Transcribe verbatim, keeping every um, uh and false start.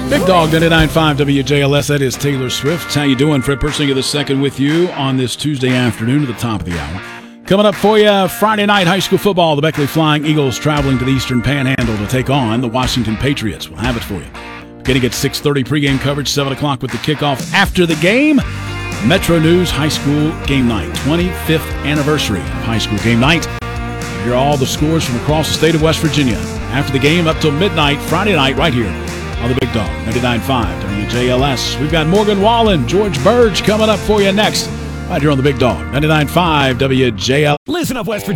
Big Dog ninety-nine point five W J L S. That is Taylor Swift. How you doing? Fred Persinger the second with you on this Tuesday afternoon at the top of the hour. Coming up for you, Friday night high school football. The Beckley Flying Eagles traveling to the Eastern Panhandle to take on the Washington Patriots. We'll have it for you. Beginning at six thirty, pregame coverage, seven o'clock with the kickoff. After the game, Metro News High School Game Night. twenty-fifth anniversary of High School Game Night. Hear all the scores from across the state of West Virginia. After the game, up till midnight, Friday night, right here on the Big Dog, ninety-nine point five W J L S. We've got Morgan Wallen, George Burge coming up for you next, right here on the Big Dog, ninety-nine point five W J L S. Listen up, West Virginia.